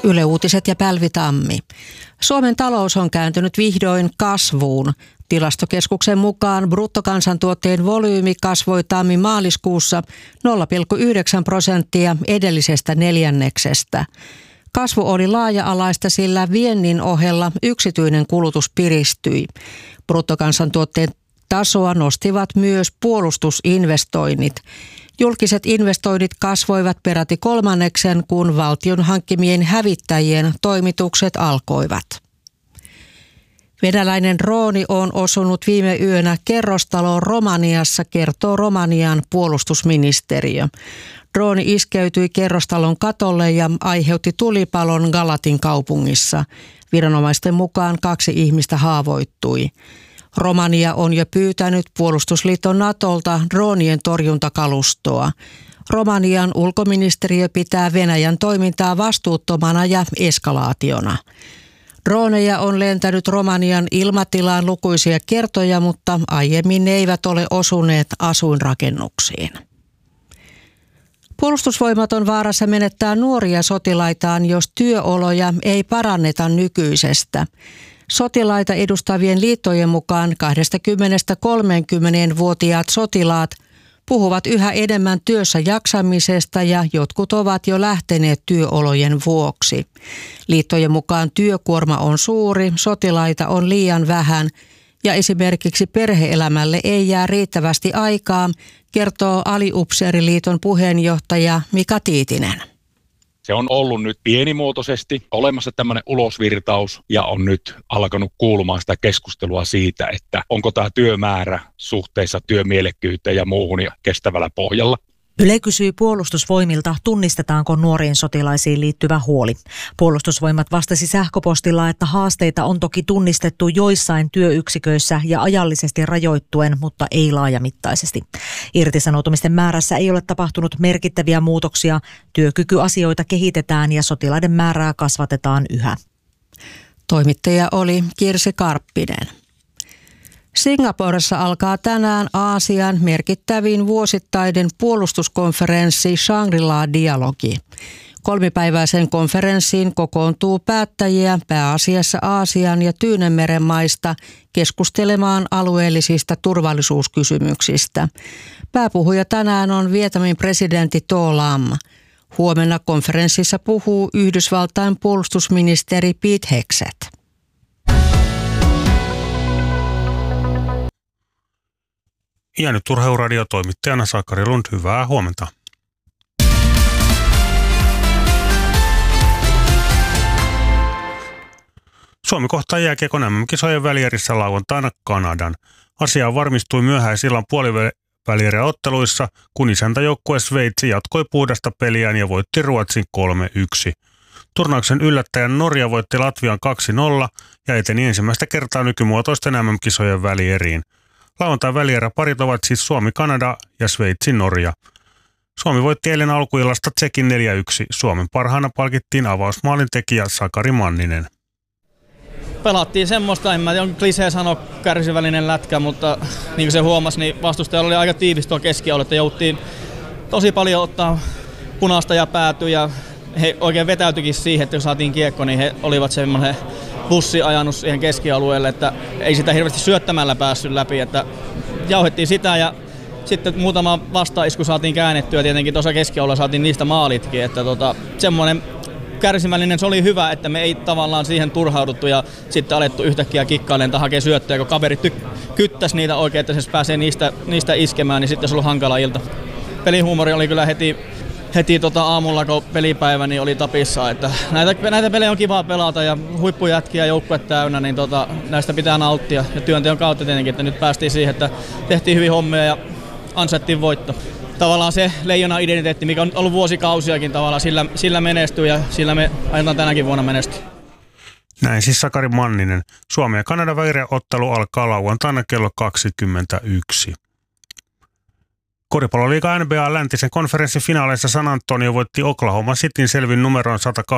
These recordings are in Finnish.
Yle Uutiset ja Pälvi Tammi. Suomen talous on kääntynyt vihdoin kasvuun. Tilastokeskuksen mukaan bruttokansantuotteen volyymi kasvoi tammi-maaliskuussa 0,9% edellisestä neljänneksestä. Kasvu oli laaja-alaista, sillä viennin ohella yksityinen kulutus piristyi. Bruttokansantuotteen tasoa nostivat myös puolustusinvestoinnit. Julkiset investoinnit kasvoivat peräti kolmanneksen, kun valtion hankkimien hävittäjien toimitukset alkoivat. Venäläinen drooni on osunut viime yönä kerrostaloon Romaniassa, kertoo Romanian puolustusministeriö. Drooni iskeytyi kerrostalon katolle ja aiheutti tulipalon Galatin kaupungissa. Viranomaisten mukaan 2 ihmistä haavoittui. Romania on jo pyytänyt puolustusliitto Natolta droonien torjuntakalustoa. Romanian ulkoministeriö pitää Venäjän toimintaa vastuuttomana ja eskalaationa. Drooneja on lentänyt Romanian ilmatilaan lukuisia kertoja, mutta aiemmin ne eivät ole osuneet asuinrakennuksiin. Puolustusvoimat on vaarassa menettää nuoria sotilaitaan, jos työoloja ei paranneta nykyisestä. Sotilaita edustavien liittojen mukaan 20–30-vuotiaat sotilaat puhuvat yhä enemmän työssä jaksamisesta ja jotkut ovat jo lähteneet työolojen vuoksi. Liittojen mukaan työkuorma on suuri, sotilaita on liian vähän ja esimerkiksi perhe-elämälle ei jää riittävästi aikaa, kertoo Aliupseeriliiton puheenjohtaja Mika Tiitinen. Se on ollut nyt pienimuotoisesti olemassa tämmöinen ulosvirtaus ja on nyt alkanut kuulumaan sitä keskustelua siitä, että onko tämä työmäärä suhteessa työmielekkyyteen ja muuhun ja kestävällä pohjalla. Yle kysyy Puolustusvoimilta, tunnistetaanko nuoriin sotilaisiin liittyvä huoli. Puolustusvoimat vastasi sähköpostilla, että haasteita on toki tunnistettu joissain työyksiköissä ja ajallisesti rajoittuen, mutta ei laajamittaisesti. Irtisanoutumisten määrässä ei ole tapahtunut merkittäviä muutoksia. Työkykyasioita kehitetään ja sotilaiden määrää kasvatetaan yhä. Toimittaja oli Kirsi Karppinen. Singaporessa alkaa tänään Aasian merkittävin vuosittainen puolustuskonferenssi Shangri-La-dialogi. 3-päiväisen konferenssiin kokoontuu päättäjiä pääasiassa Aasian ja Tyynenmeren maista keskustelemaan alueellisista turvallisuuskysymyksistä. Pääpuhuja tänään on Vietnamin presidentti To Lam. Huomenna konferenssissa puhuu Yhdysvaltain puolustusministeri Pete Hegseth. Ja nyt Urheiluradio toimittajana Sakari Lund, hyvää huomenta. Suomi kohtaa jääkiekon MM-kisojen välierissä lauantaina Kanadan. Asia varmistui myöhäisillan puolivälierä-otteluissa, kun isäntäjoukkue Sveitsi jatkoi puhdasta peliään ja voitti Ruotsin 3-1. Turnauksen yllättäjän Norja voitti Latvian 2-0 ja eteni ensimmäistä kertaa nykymuotoisten MM-kisojen välieriin. Lauantain välieräparit ovat siis Suomi-Kanada ja Sveitsi-Norja. Suomi voitti eilen alkuillasta Tsekin 4-1. Suomen parhaana palkittiin avausmaalin tekijä Sakari Manninen. Pelattiin semmoista, en mä tiedä, on klisee sanoa kärsivällinen lätkä, mutta niin kuin se huomasi, niin vastustajalla oli aika tiivis tuo keskialueella, että jouttiin tosi paljon ottaa punaista ja päätyä ja he oikein vetäytyikin siihen, että kun saatiin kiekko, niin he olivat semmoinen bussi ajanut siihen keskialueelle, että ei sitä hirveästi syöttämällä päässyt läpi, että jauhettiin sitä ja sitten muutama vastaisku saatiin käännettyä, tietenkin tuossa keskialueella saatiin niistä maalitkin, että semmoinen kärsimällinen, se oli hyvä, että me ei tavallaan siihen turhauduttu ja sitten alettu yhtäkkiä kikkailemaan tai hakea syöttöjä, kun kaverit kyttäisi niitä oikein, että se pääsee niistä iskemään, niin sitten se oli hankala ilta. Pelihuumori oli kyllä heti aamulla, kun pelipäivä niin oli tapissa, että näitä pelejä on kiva pelata ja huippujätkiä joukkue täynnä, niin näistä pitää nauttia ja työnteon kautta tietenkin, että nyt päästiin siihen, että tehtiin hyvin hommia ja ansaittiin voitto. Tavallaan se leijona-identiteetti, mikä on ollut vuosikausiakin tavallaan, sillä menestyy ja sillä me aiotaan tänäkin vuonna menestyä. Näin siis Sakari Manninen. Suomen ja Kanadan välieräottelu alkaa lauantaina kello 21. Koripalloliiga NBA läntisen konferenssin finaaleissa San Antonio voitti Oklahoma Cityn selvin numeroon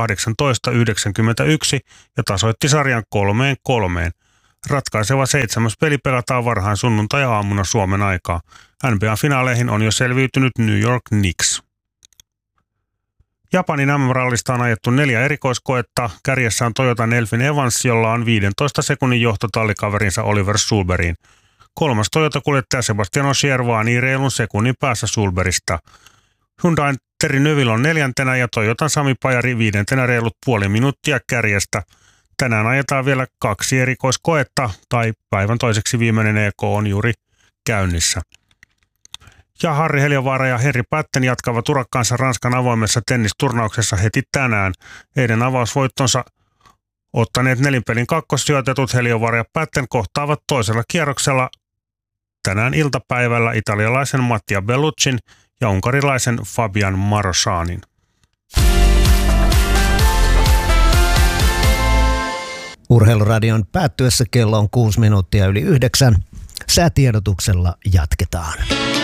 118-91 ja tasoitti sarjan 3-3. Ratkaiseva 7. peli pelataan varhain sunnuntai-aamuna Suomen aikaa. NBA-finaaleihin on jo selviytynyt New York Knicks. Japanin MM-rallista on ajettu 4 erikoiskoetta. Kärjessä on Toyotan Elfin Evans, jolla on 15 sekunnin johto tallikaverinsa Oliver Sulberiin. 3. Toyota-kuljettaja Sebastian Ogier vaanii reilun sekunnin päässä Sulberista. Hyundain Terry Neuville on 4. ja Toyotan Sami Pajari 5. reilut puoli minuuttia kärjestä. Tänään ajetaan vielä 2 erikoiskoetta, tai päivän toiseksi viimeinen EK on juuri käynnissä. Ja Harri Heliövaara ja Henri Patten jatkavat urakkaansa Ranskan avoimessa tennisturnauksessa heti tänään. Heidän avausvoittonsa ottaneet nelinpelin kakkossijoitetut Heliövaara ja Patten kohtaavat toisella kierroksella tänään iltapäivällä italialaisen Mattia Belluccin ja unkarilaisen Fabian Marosanin. Urheiluradion päättyessä kello on 6 minuuttia yli 9. Säätiedotuksella jatketaan.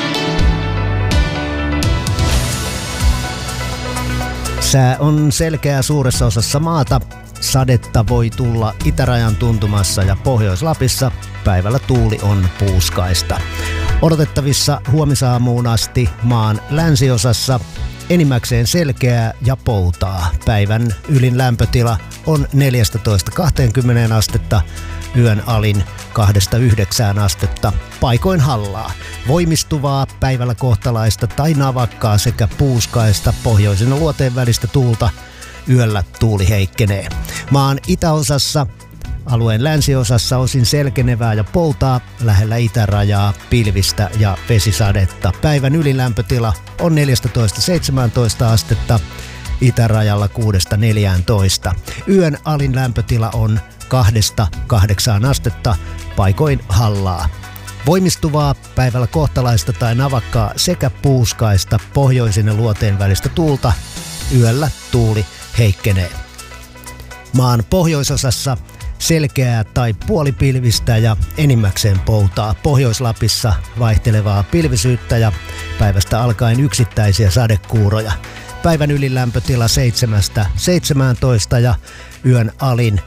Sää on selkeää suuressa osassa maata. Sadetta voi tulla itärajan tuntumassa ja Pohjois-Lapissa. Päivällä tuuli on puuskaista. Odotettavissa huomisaamuun asti maan länsiosassa enimmäkseen selkeää ja poutaa. Päivän ylin lämpötila on 14-20 astetta, yön alin 2-9 astetta. Paikoin hallaa. Voimistuvaa päivällä kohtalaista tai navakkaa sekä puuskaista pohjoisen ja luoteen välistä tuulta. Yöllä tuuli heikkenee. Maan itäosassa, alueen länsiosassa osin selkenevää ja poutaa, lähellä itärajaa, pilvistä ja vesisadetta. Päivän ylilämpötila on 14-17 astetta, itärajalla 6-14. Yön alin lämpötila on 2-8 astetta, paikoin hallaa. Voimistuvaa päivällä kohtalaista tai navakkaa sekä puuskaista pohjoisen ja luoteen välistä tuulta. Yöllä tuuli heikkenee. Maan pohjoisosassa selkeää tai puolipilvistä ja enimmäkseen poutaa. Pohjois-Lapissa vaihtelevaa pilvisyyttä ja päivästä alkaen yksittäisiä sadekuuroja. Päivän ylilämpötila 7-17 ja yön alin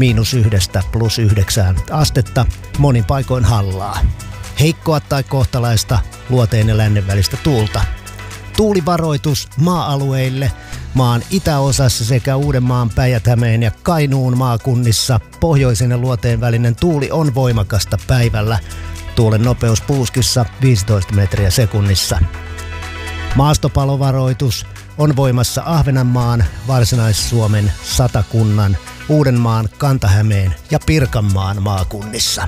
-1 +9 astetta. Monin paikoin hallaa. Heikkoa tai kohtalaista luoteen ja lännen välistä tuulta. Tuulivaroitus maa-alueille maan itäosassa sekä Uudenmaan, Päijät-Hämeen ja Kainuun maakunnissa. Pohjoisen ja luoteen välinen tuuli on voimakasta päivällä. Tuulen nopeus puuskissa 15 metriä sekunnissa. Maastopalovaroitus on voimassa Ahvenanmaan, Varsinais-Suomen, Satakunnan, Uudenmaan, Kanta-Hämeen ja Pirkanmaan maakunnissa.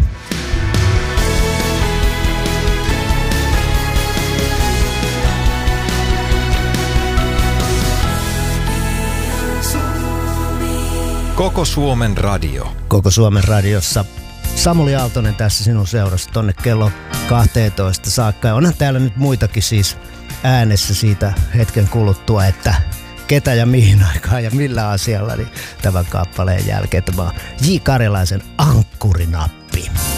Koko Suomen radio. Koko Suomen radiossa Samuli Aaltonen tässä sinun seurassa tonne kello 12 saakka. Ja onhan täällä nyt muitakin siis äänessä siitä hetken kuluttua, että ketä ja mihin aikaan ja millä asialla, niin tämän kappaleen jälkeen tämä on J. Karjalaisen Ankkurinappi.